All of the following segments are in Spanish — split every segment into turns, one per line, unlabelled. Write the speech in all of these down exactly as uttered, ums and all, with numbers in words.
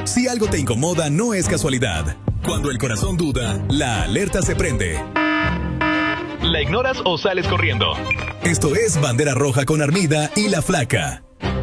Si algo te incomoda, no es casualidad. Cuando el corazón duda, la alerta se prende. ¿La ignoras o sales corriendo? Esto es Bandera Roja con Armida y La Flaca.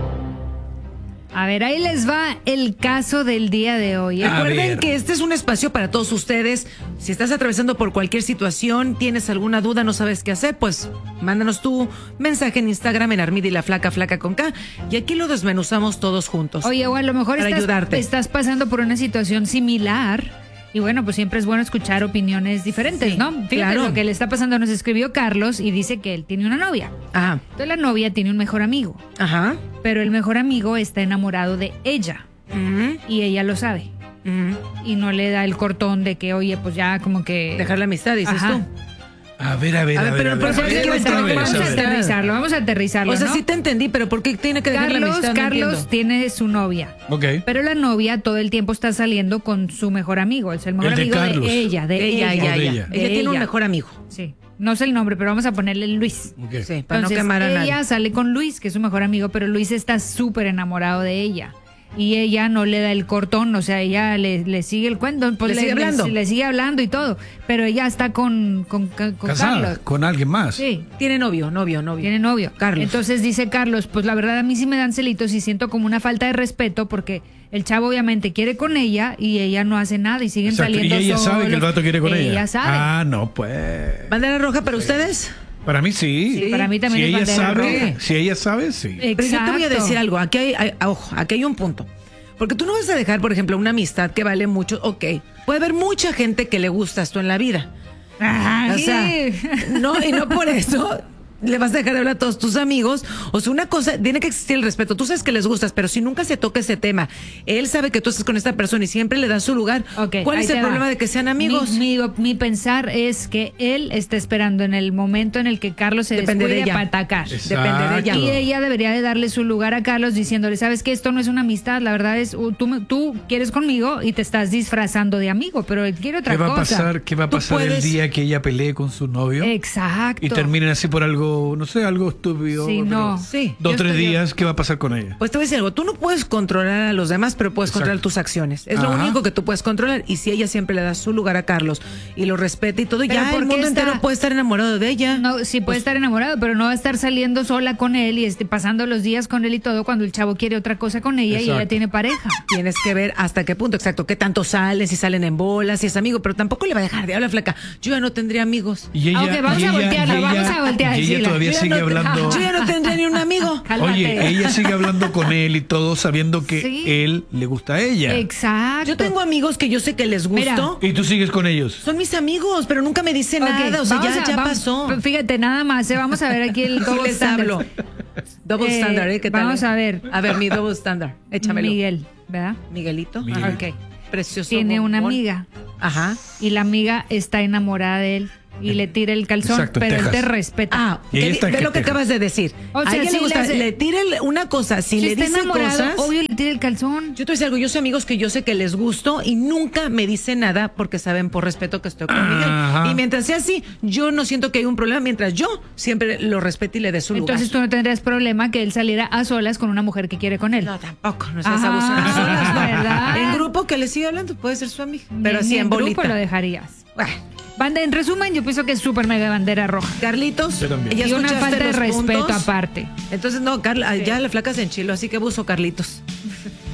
A ver, ahí les va el caso del día de hoy.
A Recuerden ver. que este es un espacio para todos ustedes. Si estás atravesando por cualquier situación, tienes alguna duda, no sabes qué hacer, pues mándanos tu mensaje en Instagram en Armida y La Flaca, Flaca con K, y aquí lo desmenuzamos todos juntos.
Oye, o a lo mejor
para
estás,
ayudarte.
estás pasando por una situación similar. Y bueno, pues siempre es bueno escuchar opiniones diferentes,
Sí,
¿no? Fíjate
claro.
lo que le está pasando. Nos escribió Carlos y dice que él tiene una novia.
Ajá.
Entonces la novia tiene un mejor amigo.
Ajá.
Pero el mejor amigo está enamorado de ella.
Uh-huh.
Y ella lo sabe.
Uh-huh.
Y no le da el cortón de que, oye, pues ya como que...
Dejar la amistad, dices
Ajá.
tú.
A ver, a ver,
A
a
ver,
ver.
pero
a ver,
¿por
a
qué
ver,
quieres
a
que
ver,
me
Vamos
a
a
ver.
aterrizarlo, vamos a aterrizarlo,
O sea,
¿no?
sí te entendí, pero ¿por qué tiene que dejar la
Carlos,
amistad? No
Carlos
entiendo.
tiene su novia.
Ok.
Pero la novia todo el tiempo está saliendo con su mejor amigo. Es el mejor
El de
amigo
Carlos.
de ella, de
Ella,
ella.
ella,
de
ella.
ella.
Ella tiene un
Ella.
mejor amigo.
Sí. No sé el nombre, pero vamos a ponerle Luis.
Ok.
Sí, para
Entonces,
no quemar a nadie.
ella sale con Luis, que es su mejor amigo, pero Luis está súper enamorado de ella. Y ella no le da el cortón, o sea, ella le, le sigue el cuento. Pues
¿Le sigue hablando?
Le, sigue hablando y todo. Pero ella está con, con, con
Casada
Carlos.
con alguien más.
Sí.
Tiene novio, novio, novio.
Tiene novio.
Carlos.
Entonces dice Carlos, pues la verdad a mí sí me dan celitos y siento como una falta de respeto porque el chavo obviamente quiere con ella y ella no hace nada y siguen
Exacto.
saliendo
Y ella sabe
solos.
que el vato quiere con ella.
Ella sabe.
Ah, no, pues.
¿Bandera roja para ustedes?
Para mí sí.
Sí, para mí también
Si
es
ella
bandera
sabe,
roja.
si ella sabe, sí.
Exacto.
Pero yo te voy a decir algo, aquí hay, hay- ojo, aquí hay un punto. Porque tú no vas a dejar, por ejemplo, una amistad que vale mucho, ok. Puede haber mucha gente que le gustas tú en la vida.
Ajá,
O sea,
sí.
no, y no por eso le vas a dejar de hablar a todos tus amigos. O sea, una cosa, tiene que existir el respeto. Tú sabes que les gustas, pero si nunca se toca ese tema, él sabe que tú estás con esta persona y siempre le das su lugar.
Ok,
¿Cuál
ahí
es el
te
problema
va.
de que sean amigos?
Mi, mi, mi pensar es que él está esperando en el momento en el que Carlos se
Depende de
descuide
ella.
para atacar.
Depende de ella.
Y ella debería de darle su lugar a Carlos diciéndole, sabes que esto no es una amistad, la verdad es, uh, tú, me- tú quieres conmigo y te estás disfrazando de amigo, pero él quiere otra
¿Qué va a
cosa.
pasar, qué va a
Tú
pasar el
puedes-
día que ella pelee con su novio?
Exacto.
Y terminen así por algo, no sé, algo estúpido.
Sí,
pero
no.
Sí,
Dos o
yo
tres
estoy-
días, ¿qué va a pasar con ella?
Pues te voy a decir algo, tú no puedes controlar a los demás, pero puedes
Exacto.
controlar tus acciones. Es lo
Ajá.
único que tú puedes controlar. Y si ella siempre le da su lugar a Carlos y lo respeta y todo,
Pero
ya
¿por
el
qué
mundo
está-
entero puede estar enamorado de ella.
No, sí puede estar enamorado, pero no va a estar saliendo sola con él y este, pasando los días con él y todo cuando el chavo quiere otra cosa con ella y
Exacto.
ella tiene pareja.
Tienes que ver hasta qué punto, exacto, qué tanto salen, si salen en bolas, si es amigo, pero tampoco le va a dejar de hablar, flaca. Yo ya no tendría amigos.
Y ella,
Ah, ok, vamos
y
a
ella-
voltearla,
y
vamos
ella-
a voltear,
y ella
Sheila.
todavía
Yo ya
sigue
no-
hablando.
Yo ya no tendría ni un amigo.
Cálmate.
Oye, ella sigue hablando con él y todo sabiendo que
Sí.
él le gusta a ella.
Exacto.
Yo tengo amigos que yo sé que les
Mira.
gusto.
Y tú sigues con ellos.
Son mis amigos, pero nunca me dicen
Ok,
nada. O sea,
vamos
ya,
a-
ya
vamos-
pasó.
Fíjate, nada más, ¿eh? Vamos a ver aquí el
Sí
double
les
standard.
hablo. Double
Eh,
standard, ¿eh? ¿Qué tal?
vamos
eh?
a ver.
A ver, mi double standard. Échamelo.
Miguel, ¿verdad?
Miguelito.
Miguel.
Ajá.
Ok.
Precioso.
Tiene una
bombón.
amiga
Ajá.
y la amiga está enamorada de él y le tira el calzón,
Exacto, en
pero él te
Texas.
respeta.
Ah,
Y ella
que-
está en
ve lo que
Texas.
acabas de decir.
O sea,
a ella
sí
le gusta,
le
le,
hace-
tira el- una cosa, si,
si
le
está
dice
enamorado,
cosas.
obvio le tira el calzón.
Yo te voy a decir algo, yo soy amigos que yo sé que les gusto y nunca me dicen nada porque saben por respeto que estoy con Miguel.
Ajá.
Y mientras sea así, yo no siento que hay un problema, mientras yo siempre lo respete y le dé su
Entonces tú
lugar.
no tendrías problema que él saliera a solas con una mujer que quiere con él.
No, tampoco, no seas
Ajá,
abusona solas, ¿no?
¿verdad?
En grupo que le sigue hablando, puede ser su amiga. Pero
Ni-
así
ni
en
grupo
bolita.
lo dejarías.
Bueno,
Banda, en resumen, yo pienso que es súper mega bandera roja.
Carlitos,
Yo también.
ya
Y una
escuchaste
falta de
los
respeto
puntos.
aparte.
Entonces, no, Carla, ya la flaca se enchiló, así que abuso, Carlitos.